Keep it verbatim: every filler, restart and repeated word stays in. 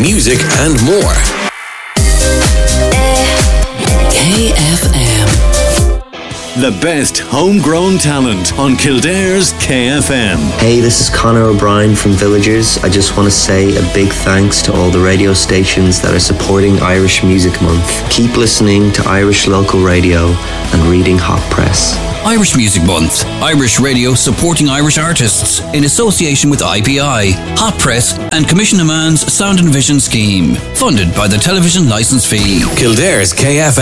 music and more. K F M. The best homegrown talent on Kildare's K F M. Hey, this is Conor O'Brien from Villagers. I just want to say a big thanks to all the radio stations that are supporting Irish Music Month. Keep listening to Irish local radio and reading Hot Press. Irish Music Month. Irish radio supporting Irish artists in association with I P I, Hot Press and Commission a Man's Sound and Vision Scheme. Funded by the Television Licence Fee. Kildare's K F M.